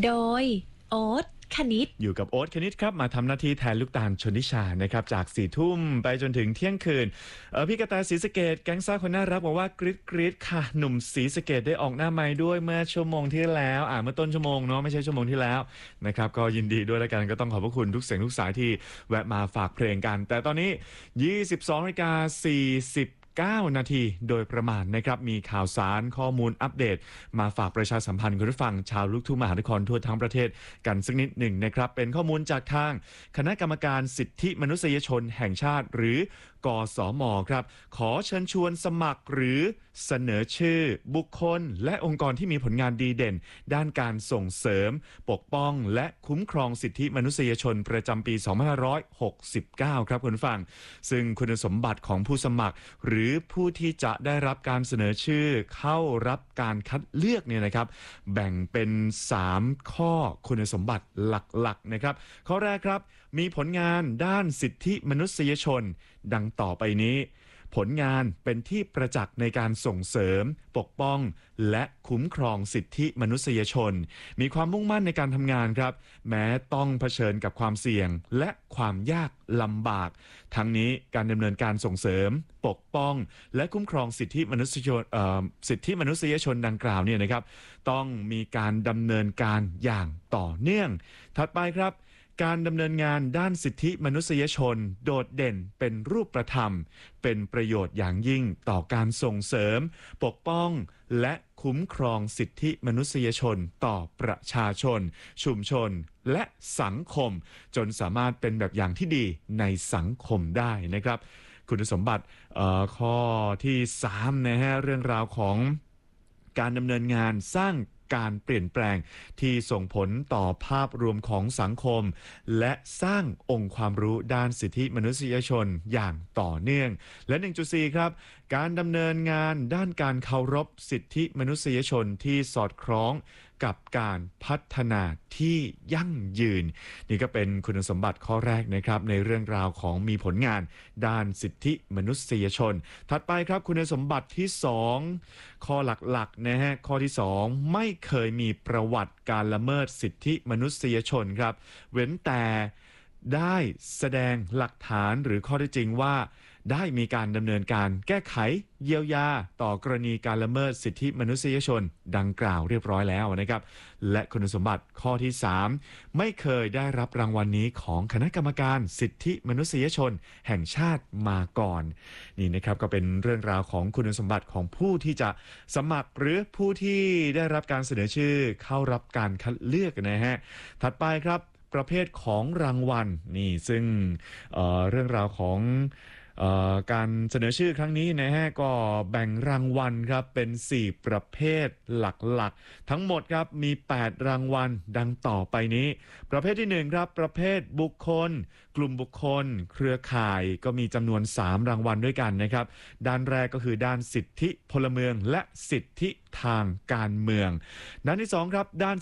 โดยโอ๊ตคณิตอยู่กับโอ๊ตคณิตครับมาทำหน้าที่แทนลูกตาลชนทิชานะครับจาก4 ทุ่มไปจนถึงเที่ยงคืนพี่กระแตศรีสะเกษแก๊งซ่าคนน่ารักบอกว่ากรี๊ดกรี๊ดค่ะหนุ่มศรีสะเกษได้ออกหน้าไมค์ด้วยเมื่อชั่วโมงที่แล้วเมื่อต้นชั่วโมงเนาะไม่ใช่ชั่วโมงที่แล้วนะครับก็ยินดีด้วยแล้วกันก็ต้องขอบพระคุณทุกเสียงทุกสายที่แวะมาฝากเพลงกันแต่ตอนนี้ 22:40 นาทีโดยประมาณนะครับมีข่าวสารข้อมูลอัปเดตมาฝากประชาสัมพันธ์คุณผู้ฟังชาวลูกทุ่งมหานครทั่วทั้งประเทศกันสักนิดหนึ่งนะครับเป็นข้อมูลจากทางคณะกรรมการสิทธิมนุษยชนแห่งชาติหรือกสมครับขอเชิญชวนสมัครหรือเสนอชื่อบุคคลและองค์กรที่มีผลงานดีเด่นด้านการส่งเสริมปกป้องและคุ้มครองสิทธิมนุษยชนประจำปี 2569 ครับคุณผู้ฟังซึ่งคุณสมบัติของผู้สมัครหรือผู้ที่จะได้รับการเสนอชื่อเข้ารับการคัดเลือกเนี่ยนะครับแบ่งเป็น3ข้อคุณสมบัติหลักๆนะครับข้อแรกครับมีผลงานด้านสิทธิมนุษยชนดังต่อไปนี้ผลงานเป็นที่ประจักษ์ในการส่งเสริมปกป้องและคุ้มครองสิทธิมนุษยชนมีความมุ่งมั่นในการทำงานครับแม้ต้องเผชิญกับความเสี่ยงและความยากลำบากทั้งนี้การดำเนินการส่งเสริมปกป้องและคุ้มครองสิทธิมนุษยชนดังกล่าวเนี่ยนะครับต้องมีการดำเนินการอย่างต่อเนื่องถัดไปครับการดำเนินงานด้านสิทธิมนุษยชนโดดเด่นเป็นรูปธรรมเป็นประโยชน์อย่างยิ่งต่อการส่งเสริมปกป้องและคุ้มครองสิทธิมนุษยชนต่อประชาชนชุมชนและสังคมจนสามารถเป็นแบบอย่างที่ดีในสังคมได้นะครับคุณสมบัติข้อที่3นะฮะเรื่องราวของการดำเนินงานสร้างการเปลี่ยนแปลงที่ส่งผลต่อภาพรวมของสังคมและสร้างองค์ความรู้ด้านสิทธิมนุษยชนอย่างต่อเนื่องและ 1.4 ครับการดำเนินงานด้านการเคารพสิทธิมนุษยชนที่สอดคล้องกับการพัฒนาที่ยั่งยืนนี่ก็เป็นคุณสมบัติข้อแรกนะครับในเรื่องราวของมีผลงานด้านสิทธิมนุษยชนถัดไปครับคุณสมบัติที่2ข้อหลักๆนะฮะข้อที่2ไม่เคยมีประวัติการละเมิดสิทธิมนุษยชนครับเว้นแต่ได้แสดงหลักฐานหรือข้อเท็จจริงว่าได้มีการดำเนินการแก้ไขเยียวยาต่อกรณีการละเมิดสิทธิมนุษยชนดังกล่าวเรียบร้อยแล้วนะครับและคุณสมบัติข้อที่3ไม่เคยได้รับรางวัลนี้ของคณะกรรมการสิทธิมนุษยชนแห่งชาติมาก่อนนี่นะครับก็เป็นเรื่องราวของคุณสมบัติของผู้ที่จะสมัครหรือผู้ที่ได้รับการเสนอชื่อเข้ารับการคัดเลือกนะฮะถัดไปครับประเภทของรางวัลนี่ซึ่งเรื่องราวของการเสนอชื่อครั้งนี้นะฮะก็แบ่งรางวัลครับเป็น4ประเภทหลักๆทั้งหมดครับมี8รางวัลดังต่อไปนี้ประเภทที่1ครับประเภทบุคคลกลุ่มบุคคลเครือข่ายก็มีจำนวน3รางวัลด้วยกันนะครับด้านแรกก็คือด้านสิทธิพลเมืองและสิทธิทางการเมืองด้านที่2ครับด้าน